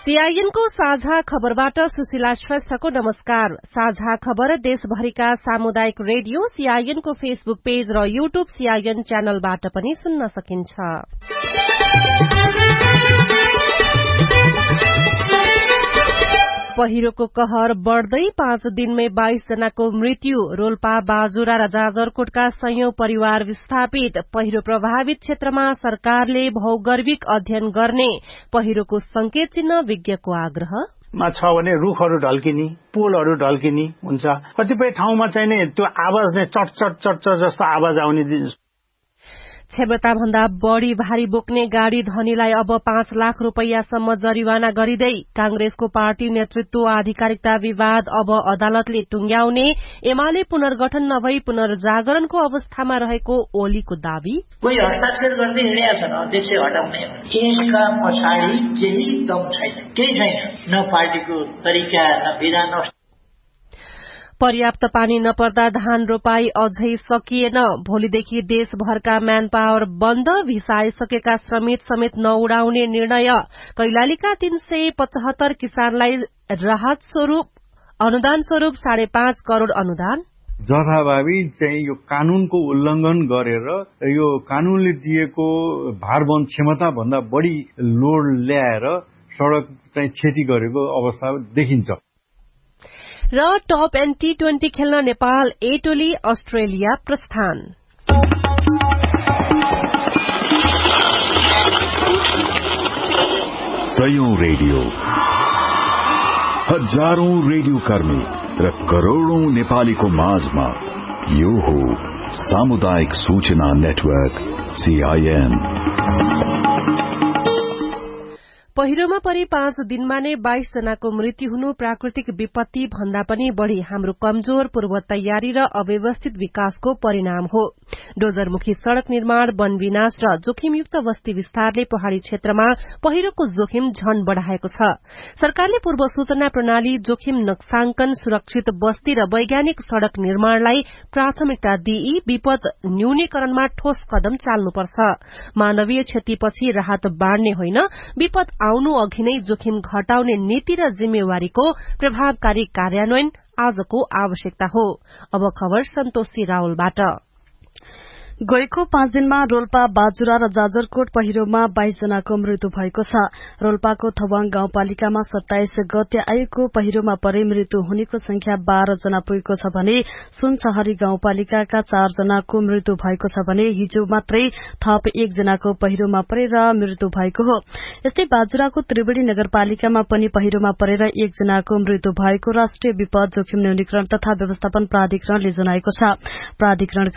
सीआईएनको साझा खबरबाट सुशीला श्रेष्ठको नमस्कार। साझा खबर देशभरिका सामुदायिक रेडियो सीआईएनको फेसबुक पेज र यूट्यूब सीआईएन च्यानलबाट पनि सुन्न सकिन्छ। पहिरोको कहर बढ़दै 5 दिनमै 22 जनाको मृत्यु। रोल्पा, बाजुरा र जाजरकोटका सयौं परिवार विस्थापित। पहिरो प्रभावित क्षेत्रमा सरकारले भौगर्भिक अध्ययन गर्ने। पहिरोको संकेत चिन्ह विज्ञको आग्रह छ भने रुखहरू ढल्किने, पोलहरू ढल्किने हुन्छ। कतिपय ठाउँमा चाहिँ नि त्यो आवाज नै चट जस्तो आवाज आउने। क्षमता भन्दा बढ़ी भारी बोक्ने गाड़ी धनीलाई अब 5 लाख रूपैयाँसम्म जरिवाना गरिँदै। कांग्रेसको पार्टी नेतृत्व आधिकारिकता विवाद अब अदालतले टुंग्याउने। एमाले पुनर्गठन नभई पुनर्जागरणको अवस्थामा रहेको ओलीको दावी। कोही हस्ताक्षर गर्दै हिँडेका छन् अध्यक्ष हटाउने। यसका पछाडि केही दम छैन, केही छैन। न पार्टीको तरिका, न विधान। पर्याप्त पानी नपर्दा धान रोपाई अझै सकिएन। भोलिदेखि देशभरका म्यान पावर बन्द। भिसा आइसकेका श्रमिक समेत नउडाउने निर्णय। कैलालीका 375 किसानलाई राहत स्वरूप अनुदान स्वरूप 5.5 करोड़ अनुदान। जथाभावी चाहिँ यो कानूनको उल्लंघन गरेर यो कानूनले दिएको भारवहन क्षमता भन्दा बढ़ी लोड ल्याएर सड़क चाहिँ क्षति गरेको अवस्था देखिन्छ। र टप एन्ड T20 खेल्न नेपाल ए टोली अस्ट्रेलिया प्रस्थान। सयौं रेडियो, हजारौं रेडियो कर्मी र करोड़ौं नेपालीको माझमा यो हो सामुदायिक सूचना नेटवर्क सीआईएन। पहिरोमा परि 5 दिनमा नै 22 जनाको मृत्यु हुनु प्राकृतिक विपत्ति भन्दा पनि बढ़ी हाम्रो कमजोर पूर्व तयारी र अव्यवस्थित विकासको परिणाम हो। डोजरमुखी सड़क निर्माण, वन विनाश र जोखिमयुक्त बस्ती विस्तारले पहाड़ी क्षेत्रमा पहिरोको जोखिम झन बढ़ाएको छ। सरकारले पूर्व सूचना प्रणाली, जोखिम नक्सांकन, सुरक्षित बस्ती र वैज्ञानिक सड़क निर्माणलाई प्राथमिकता दिई विपद न्यूनीकरणमा ठोस कदम चाल्नुपर्छ। मानवीय क्षतिपछि राहत बाँड्ने होइन, विपद आउनु अघि नै जोखिम घटाउने नीति र जिम्मेवारीको प्रभावकारी कार्यान्वयन आजको आवश्यकता हो। अब खबर सन्तोषी रावलबाट। गएको 5 दिनमा रोल्पा, बाजुरा र जाजरकोट पहिरोमा 22 जनाको मृत्यु भएको छ। रोल्पाको थवाङ गाउँपालिकामा 27 गते आएको पहिरोमा परे मृत्यु हुनेको संख्या 12 जना पुगेको छ भने सुनसहरी गाउँपालिकाका 4 जनाको मृत्यु भएको छ भने हिजो मात्रै थप 1 जनाको पहिरोमा परेर मृत्यु भएको हो। यस्तै बाजुराको त्रिवेणी नगरपालिकामा पनि पहिरोमा परेर 1 जनाको मृत्यु भएको राष्ट्रिय विपद जोखिम न्यूनीकरण तथा व्यवस्थापन प्राधिकरणले जनाएको छ। प्राधिकरण